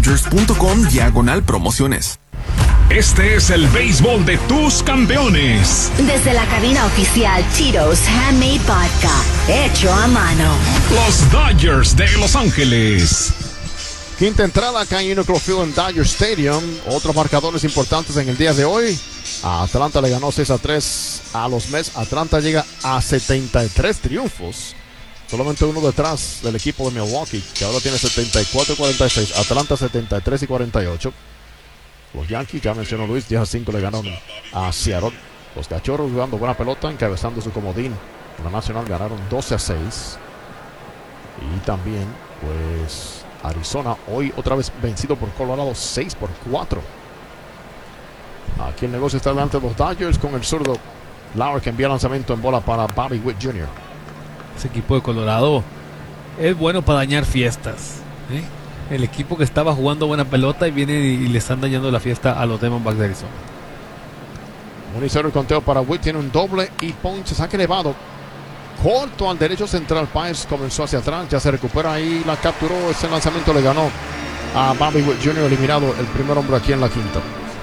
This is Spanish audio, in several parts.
www.dodgers.com/promociones. Este es el béisbol de tus campeones. Desde la cabina oficial Tito's Handmade Vodka, hecho a mano. Los Dodgers de Los Ángeles. Quinta entrada acá en Unicron Field en Dodger Stadium. Otros marcadores importantes en el día de hoy. Atlanta le ganó 6-3 a los Mets. Atlanta llega a 73 triunfos. Solamente uno detrás del equipo de Milwaukee, que ahora tiene 74-46. Atlanta 73-48. Los Yankees, ya mencionó Luis, 10-5 le ganaron a Seattle. Los Cachorros jugando buena pelota, encabezando su comodín. La Nacional ganaron 12-6. Y también, pues, Arizona hoy otra vez vencido por Colorado 6-4. Aquí el negocio está delante de los Dodgers con el zurdo Lauer, que envía lanzamiento en bola para Bobby Witt Jr. Ese equipo de Colorado es bueno para dañar fiestas, ¿eh? El equipo que estaba jugando buena pelota y viene y le están dañando la fiesta a los Diamondbacks de Arizona. 1-0 el conteo para Witt, tiene un doble y ponche, saque elevado. Corto al derecho central, Páez comenzó hacia atrás, ya se recupera ahí, la capturó, ese lanzamiento le ganó a Bobby Witt Jr., eliminado el primer hombre aquí en la quinta.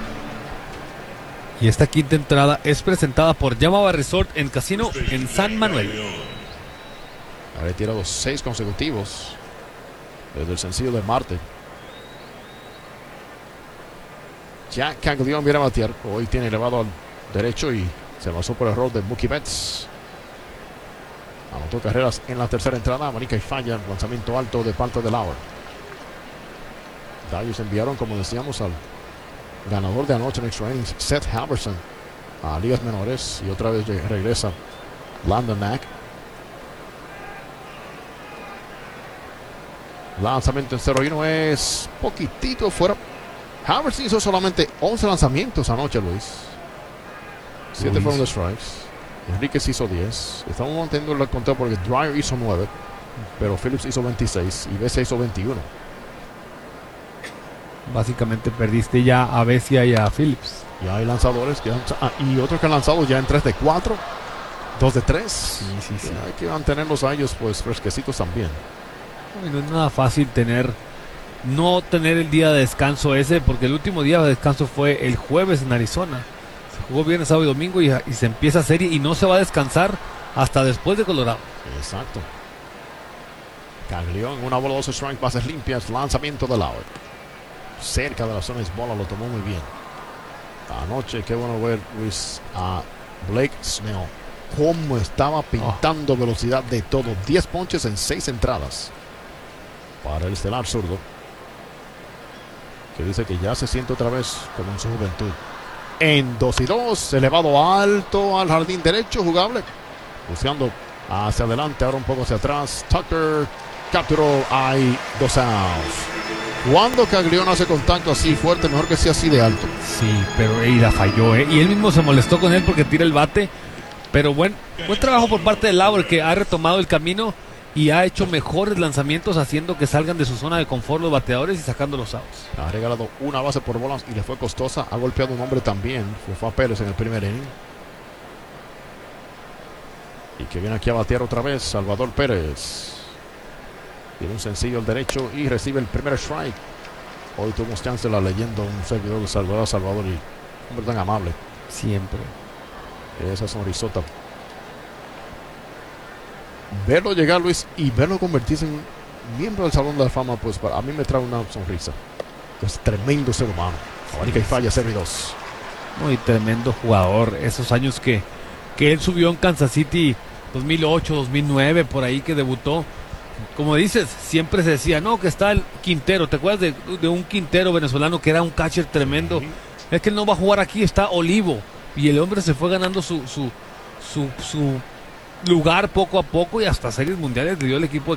Y esta quinta entrada es presentada por Yamava Resort en Casino en San Manuel. Ha retirado 6 consecutivos desde el sencillo de Marte. Jack Caglione viene a batear. Hoy tiene elevado al derecho y se basó por error de Mookie Betts. Anotó carreras en la tercera entrada. Manica y falla. Lanzamiento alto de parte de Lauer. Dodgers enviaron, como decíamos, al ganador de anoche en extra innings, Seth Halverson, a ligas menores. Y otra vez regresa Landon Knack. Lanzamiento en 0-1 es poquitito fuera. Halverson hizo solamente 11 lanzamientos anoche, Luis. 7 fueron de strikes. Enríquez hizo 10. Estamos manteniendo el conteo porque Dreyer hizo 9, pero Phillips hizo 26 y Vesia hizo 21. Básicamente perdiste ya a Vesia y a Phillips. Ya hay lanzadores y otros que han lanzado ya en 3 de 4, 2 de 3. Sí. Hay que mantenerlos a ellos pues fresquecitos también. No es nada fácil no tener el día de descanso ese, porque el último día de descanso fue el jueves en Arizona. Se jugó viernes, sábado y domingo y se empieza serie y no se va a descansar hasta después de Colorado. Exacto. Caglione, una bola, 2 strikes, bases limpias, lanzamiento de Lauer. Cerca de la zona es bola, lo tomó muy bien. Anoche, qué bueno ver, Luis, a Blake Snell. Cómo estaba pintando velocidad de todo. 10 ponches en 6 entradas. Para el estelar zurdo, que dice que ya se siente otra vez como en su juventud. En 2-2, elevado alto al jardín derecho, jugable. Buscando hacia adelante, ahora un poco hacia atrás. Tucker capturó, hay 2 outs. Cuando Caglione hace contacto así fuerte, mejor que sea así de alto. Sí, pero la falló, y él mismo se molestó con él porque tira el bate. Pero buen trabajo por parte de Lauer, que ha retomado el camino y ha hecho mejores lanzamientos, haciendo que salgan de su zona de confort los bateadores y sacando los outs. Ha regalado una base por bolas y le fue costosa. Ha golpeado un hombre también. Fue a Pérez en el primer inning. Y que viene aquí a batear otra vez Salvador Pérez. Tiene un sencillo al derecho y recibe el primer strike. Hoy tuvimos chance de la leyenda, un servidor de Salvador, y un hombre tan amable. Siempre. Esa sonrisota. Verlo llegar, Luis, y verlo convertirse en miembro del Salón de la Fama, pues a mí me trae una sonrisa. Es tremendo ser humano. Abanica y falla, 0-2. Muy tremendo jugador. Esos años que él subió en Kansas City, 2008, 2009, por ahí que debutó. Como dices, siempre se decía, no, que está el Quintero. ¿Te acuerdas de un Quintero venezolano que era un catcher tremendo? Es que él no va a jugar aquí, está Olivo. Y el hombre se fue ganando su lugar poco a poco y hasta series mundiales le dio el equipo